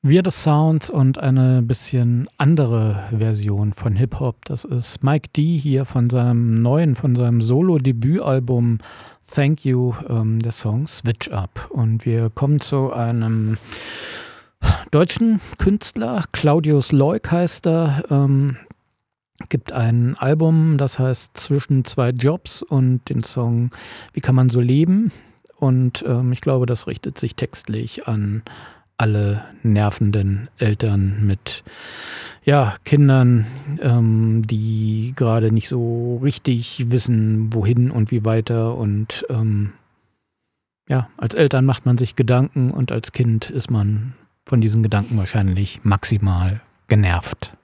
Weirde Sounds und eine bisschen andere Version von Hip-Hop. Das ist Mike D hier von seinem Solo-Debütalbum Thank You, der Song Switch Up. Und wir kommen zu einem deutschen Künstler, Claudius Loik heißt er, gibt ein Album, das heißt Zwischen zwei Jobs und den Song Wie kann man so leben? Und ich glaube, das richtet sich textlich an alle nervenden Eltern mit Kindern, die gerade nicht so richtig wissen, wohin und wie weiter. Und als Eltern macht man sich Gedanken und als Kind ist man von diesen Gedanken wahrscheinlich maximal genervt.